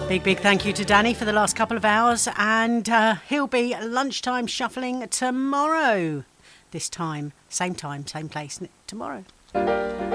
Big thank you to Danny for the last couple of hours, and he'll be lunchtime shuffling tomorrow. This time, same place tomorrow.